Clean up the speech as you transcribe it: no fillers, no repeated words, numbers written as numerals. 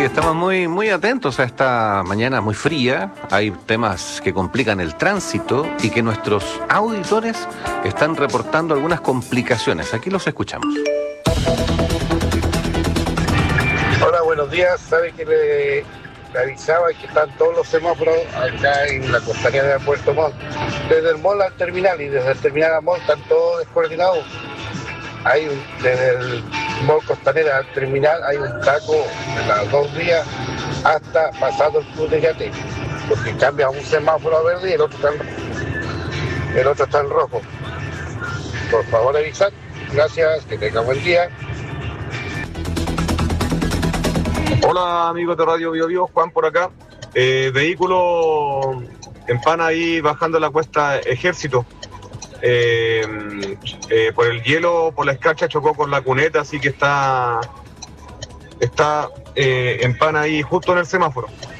estamos muy atentos a esta mañana muy fría. Hay temas que complican el tránsito y que nuestros auditores están reportando algunas complicaciones. Aquí los escuchamos. Hola, buenos días. ¿Sabe que le avisaba que están todos los semáforos acá en la costanera de Puerto Montt? Desde el mall al terminal y desde el terminal al mall están todos descoordinados. Desde el mall costanera al terminal hay un taco de las 2 vías hasta pasado el Club de Yate, porque cambia un semáforo a verde y el otro está en rojo. Por favor avisar. Gracias, que tenga buen día. Hola amigos de Radio Bio Bio, Juan por acá. Vehículo en Pana ahí bajando la cuesta Ejército. Por el hielo, por la escarcha chocó con la cuneta, así que está en Pana ahí justo en el semáforo.